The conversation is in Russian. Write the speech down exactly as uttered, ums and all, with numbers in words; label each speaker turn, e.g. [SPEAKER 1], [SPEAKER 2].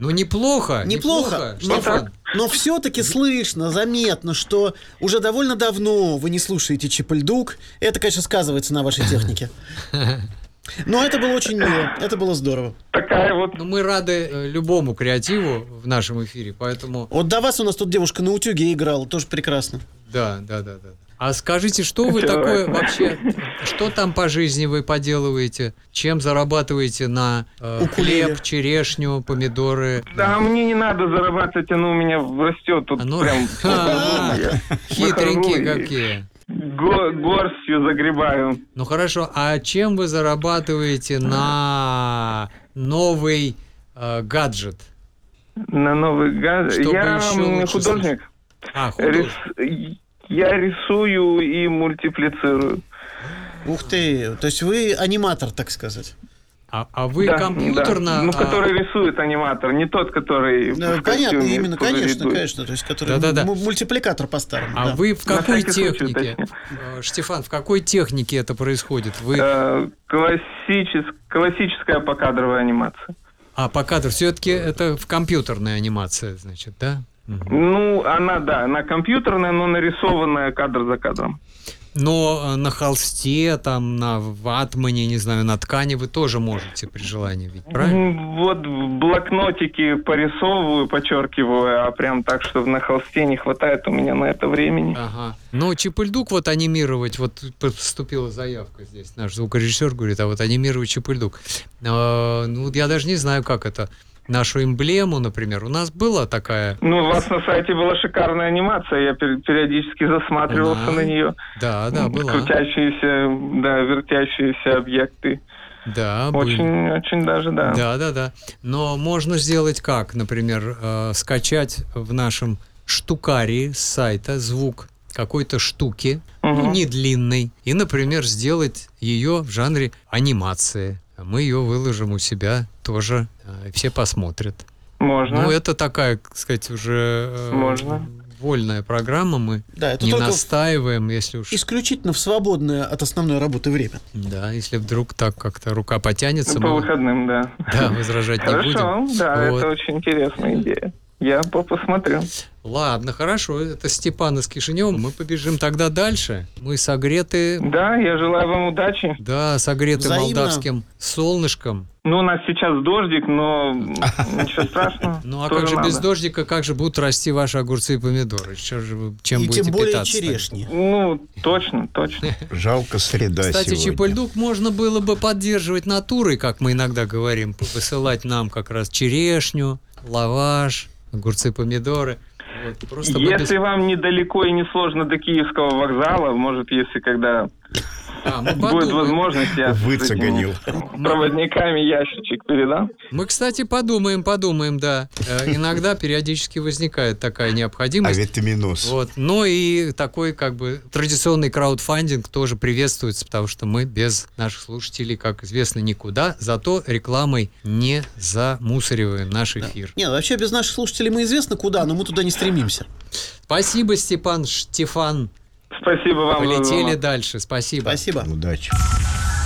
[SPEAKER 1] Ну, неплохо.
[SPEAKER 2] Неплохо,
[SPEAKER 1] неплохо
[SPEAKER 2] но, но все-таки слышно, заметно, что уже довольно давно вы не слушаете Чип-Ль-Дук. Это, конечно, сказывается на вашей технике. Но это было очень мило, это было здорово.
[SPEAKER 3] Такая вот...
[SPEAKER 1] Ну, мы рады э, любому креативу в нашем эфире, поэтому...
[SPEAKER 2] Вот до вас у нас тут девушка на утюге играла, тоже прекрасно.
[SPEAKER 1] Да, да, да, да. А скажите, что вы такое вообще, что там по жизни вы поделываете? Чем зарабатываете на э, хлеб, черешню, помидоры?
[SPEAKER 3] Да, мне не надо зарабатывать, оно у меня растет тут
[SPEAKER 1] Оно...
[SPEAKER 3] прям...
[SPEAKER 1] Хитренькие какие.
[SPEAKER 3] Горстью загребаю.
[SPEAKER 1] Ну хорошо, а чем вы зарабатываете на новый э, гаджет?
[SPEAKER 3] На новый гаджет?
[SPEAKER 1] Чтобы
[SPEAKER 3] Я
[SPEAKER 1] еще
[SPEAKER 3] художник.
[SPEAKER 1] А, художник.
[SPEAKER 3] Рис... Я рисую и мультиплицирую.
[SPEAKER 2] Ух ты, то есть вы аниматор, так сказать.
[SPEAKER 1] А, а вы
[SPEAKER 3] да,
[SPEAKER 1] компьютерно...
[SPEAKER 3] Да. Ну,
[SPEAKER 1] а...
[SPEAKER 3] который рисует аниматор, не тот, который...
[SPEAKER 2] Да, понятно, именно, конечно, рядует. Конечно, то есть который
[SPEAKER 1] да, да, да.
[SPEAKER 2] мультипликатор по-старому.
[SPEAKER 1] А
[SPEAKER 2] да.
[SPEAKER 1] вы в какой технике?
[SPEAKER 3] Случай,
[SPEAKER 1] Штефан, в какой технике это происходит? Вы...
[SPEAKER 3] Э, классичес... Классическая покадровая анимация.
[SPEAKER 1] А, покадр, все-таки это в компьютерная анимация, значит, да? Угу.
[SPEAKER 3] Ну, она, да, она компьютерная, но нарисованная кадр за кадром.
[SPEAKER 1] Но на холсте, там, на ватмане, не знаю, на ткани вы тоже можете при желании, ведь правильно?
[SPEAKER 3] Вот в блокнотике порисовываю, подчеркиваю, а прям так, что на холсте не хватает у меня на это времени.
[SPEAKER 1] Ага. Но Чип-Ль-Дук вот анимировать, вот поступила заявка здесь, наш звукорежиссер говорит, а вот анимировать Чип-Ль-Дук. А, ну, я даже не знаю, как это. Нашу эмблему, например, у нас была такая...
[SPEAKER 3] Ну, у вас на сайте была шикарная анимация, я периодически засматривался
[SPEAKER 1] да,
[SPEAKER 3] на нее.
[SPEAKER 1] Да, да, была.
[SPEAKER 3] Крутящиеся, да, вертящиеся объекты.
[SPEAKER 1] Да,
[SPEAKER 3] очень,
[SPEAKER 1] были.
[SPEAKER 3] Очень даже, да.
[SPEAKER 1] Да, да, да. Но можно сделать как? Например, э, скачать в нашем штукарии с сайта звук какой-то штуки, угу. ну, не длинной, и, например, сделать ее в жанре анимации. Мы ее выложим у себя тоже, э, все посмотрят.
[SPEAKER 3] Можно.
[SPEAKER 1] Ну, это такая, так сказать, уже э,
[SPEAKER 3] Можно.
[SPEAKER 1] вольная программа, мы
[SPEAKER 2] да, это
[SPEAKER 1] не настаиваем, если уж...
[SPEAKER 2] Исключительно в свободное от основной работы время.
[SPEAKER 1] Да, если вдруг так как-то рука потянется...
[SPEAKER 3] Ну, по
[SPEAKER 1] мы...
[SPEAKER 3] выходным, да.
[SPEAKER 1] Да, возражать не будем.
[SPEAKER 3] Хорошо, да,
[SPEAKER 1] вот.
[SPEAKER 3] Это очень интересная идея. Я посмотрю.
[SPEAKER 1] Ладно, хорошо. Это Степан из Кишинева. Мы побежим тогда дальше. Мы согреты...
[SPEAKER 3] Да, я желаю вам удачи.
[SPEAKER 1] Да, согреты
[SPEAKER 2] Взаимно.
[SPEAKER 1] молдавским солнышком.
[SPEAKER 3] Ну, у нас сейчас дождик, но ничего страшного.
[SPEAKER 1] Ну, а как же без дождика, как же будут расти ваши огурцы и помидоры? Чем же вы чем
[SPEAKER 2] и
[SPEAKER 1] будете
[SPEAKER 2] тем более
[SPEAKER 1] питаться?
[SPEAKER 2] черешни.
[SPEAKER 3] Ну, точно, точно.
[SPEAKER 4] Жалко среда
[SPEAKER 1] Кстати,
[SPEAKER 4] сегодня.
[SPEAKER 1] Чип-Ль-Дук можно было бы поддерживать натурой, как мы иногда говорим, высылать нам как раз черешню, лаваш, огурцы, помидоры. Вот, просто
[SPEAKER 3] если
[SPEAKER 1] без...
[SPEAKER 3] вам недалеко и не сложно до Киевского вокзала, может, если когда
[SPEAKER 1] а,
[SPEAKER 3] будет возможность, я
[SPEAKER 4] выцеганил.
[SPEAKER 3] Проводниками ящичек передам.
[SPEAKER 1] Мы, кстати, подумаем, подумаем, да. Э, иногда периодически возникает такая необходимость.
[SPEAKER 4] А витаминоз.
[SPEAKER 1] Вот. Но и такой, как бы, традиционный краудфандинг тоже приветствуется, потому что мы без наших слушателей, как известно, никуда. Зато рекламой не замусориваем наш эфир.
[SPEAKER 2] Да. Нет, вообще без наших слушателей мы известно куда, но мы туда не стремимся.
[SPEAKER 1] Спасибо, Степан, Штефан.
[SPEAKER 3] Спасибо вам.
[SPEAKER 1] Полетели дальше. Спасибо.
[SPEAKER 2] Спасибо.
[SPEAKER 4] Удачи.